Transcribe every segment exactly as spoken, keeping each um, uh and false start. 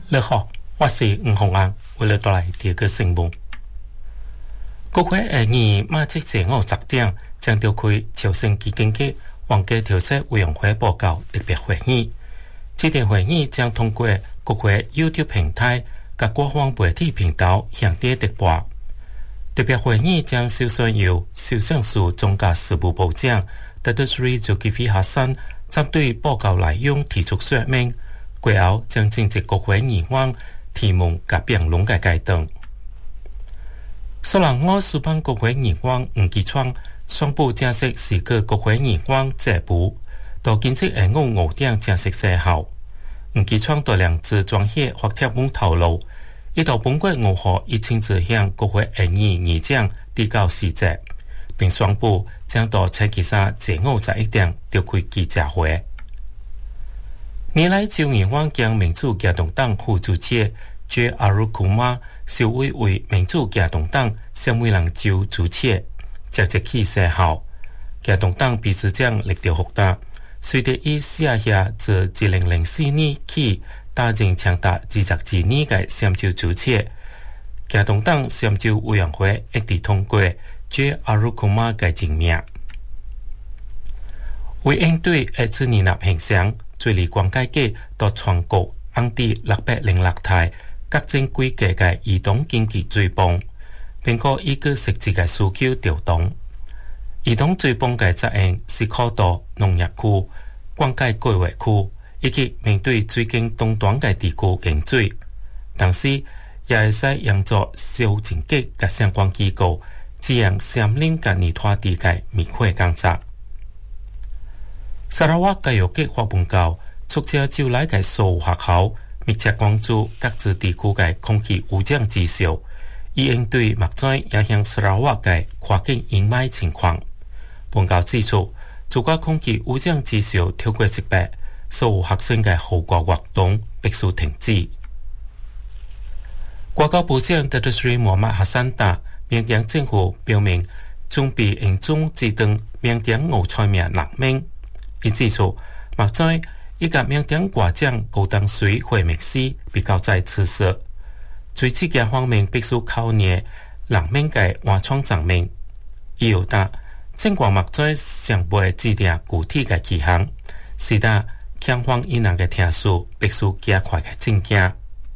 你好，我是吴宏安，为了带来第二个新闻。国会下议马即前午十点将召开朝鲜基金局皇家调查委员会报告特别会议。这场会议将通过国会 YouTube 平台及国防媒体频道向地直播。特别会议将首先由首相署宗教事务部长 Datuk Seri Zulkifli Hasan 针对报告内容提出说明，随後將正值國會議員提問及辯論嘅階段。雖然我主辦國會議員吳基創宣布正式是個國會議員職務，到今朝下午五點正式生效。吳基創對兩支專業發帖文透露，一到本月五號已親自向國會下議議長遞交辭職，並宣布將到星期三下午十一點召開記者會。年來朝議員將民主行動黨副主席 J. Arukumar 授委為民主行動黨參委人州主席，即日起生效。行動黨秘書長力調福達，隨着以下下自二零零四年起擔任長達二十二年嘅參州主席。行動黨參州委員會一致通過 J. Arukumar 嘅任命。為應對二次年納形象，最離關改革到全國紅至六百零六台各種規格嘅移動經濟追泵，並可依據實際嘅需求調動。移動追泵嘅責任是靠到農業區、關改規劃區以及面對最近東端嘅地區經水，同時也會使用作消政局嘅相關機構指引山林及泥土地嘅滅火工作。沙拉瓦教育局發文告，促請州內嘅所有學校密切關注各自地區嘅空氣污染指數，以應對目前影響沙拉瓦嘅跨境陰霾情況。文告指出，如果空氣污染指數超過一百，所有學生嘅戶外活動必須停止。外交部長 Datuk Seri Muhammad Hassan Tak 緬甸政府表明，準備應中指定緬甸五菜名難民。伊指出，目前一個緬甸國長高登水會明師比較在此時，最刺激方面必須考驗人民嘅原創證明。伊又答，政府目前尚未制定具體嘅期限，是答強方以人嘅聽數必須加快嘅進行。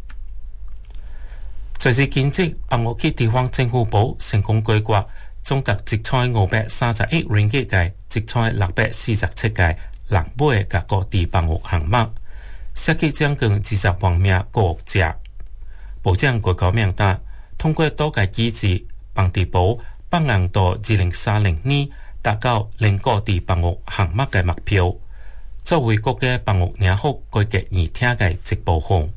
隨住經濟幫我去地方政府部成功規劃總值積財五百三十億ringgit嘅積財六百四十七個人買嘅各地幫我項目，涉及將近二十萬名國家。部長國高明達通過多個機制，幫地部幫硬到二零三零年達到令各地幫我項目嘅目標，作為國嘅幫我領好改革而聽嘅一部分。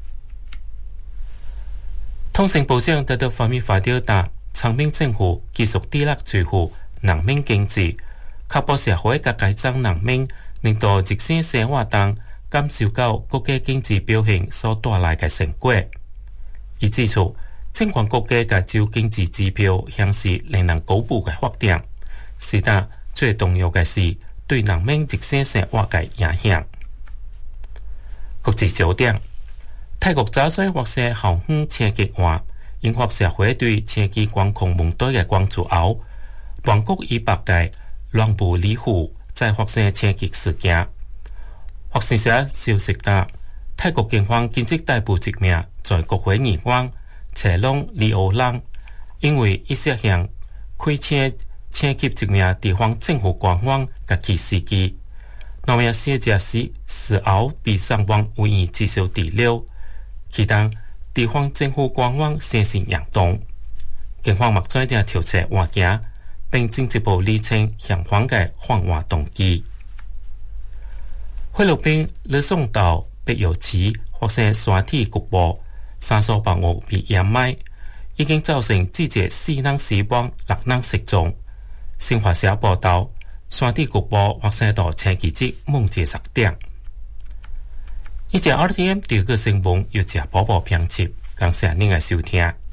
通訊部長得到方面發表達，長命政府繼續致力追扶人民經濟，確保社會嘅改善人民，令到日生生活中感受到國家經濟表現所帶來嘅成果。伊指出，儘管國家嘅就經濟指標顯示令人高步嘅發展，是但最重要嘅是對人民日生生活嘅影響。國際焦點。泰國早水發射航空車計劃，引發社會對車機管控問題嘅關注後，韓國以北嘅亂步里湖再發射車機事件。發生社消息答，泰國警方緊急逮捕一名在國會議員車龍李歐朗，因為一涉嫌開車車擊一名地方政府官員及其司機。那名死者是事後被上網委員接受治療。其當地方政府官員身心嚴重，警方目前正調查案件，並進一步釐清相關嘅犯案動機。菲律賓呂宋島北油池發生山體谷波，三所房屋被淹埋，已經造成至少四人死亡、六人失蹤。新華社報道，山體谷波發生到星期日晚間十點。以前 R T M 第二個新聞由謝寶寶編輯，感謝您嘅收聽。